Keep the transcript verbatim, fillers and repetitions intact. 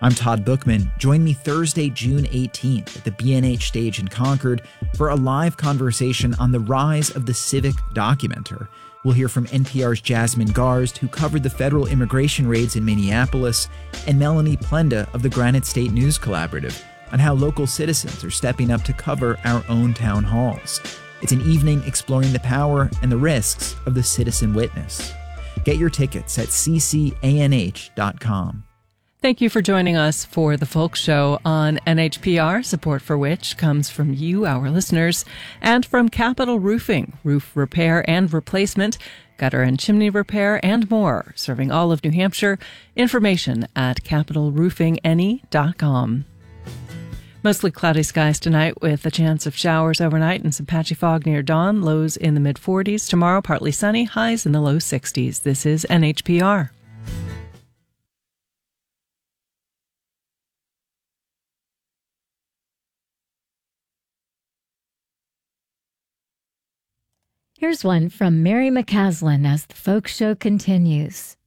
I'm Todd Bookman. Join me Thursday, June eighteenth at the B N H stage in Concord for a live conversation on the rise of the civic documenter. We'll hear from N P R's Jasmine Garsd, who covered the federal immigration raids in Minneapolis, and Melanie Plenda of the Granite State News Collaborative on how local citizens are stepping up to cover our own town halls. It's an evening exploring the power and the risks of the citizen witness. Get your tickets at c c a n h dot com. Thank you for joining us for The Folk Show on N H P R, support for which comes from you, our listeners, and from Capital Roofing, roof repair and replacement, gutter and chimney repair, and more, serving all of New Hampshire. Information at capital roofing n e dot com. Mostly cloudy skies tonight with a chance of showers overnight and some patchy fog near dawn. Lows in the mid forties. Tomorrow, partly sunny. Highs in the low sixties. This is N H P R. Here's one from Mary McCaslin as the folk show continues.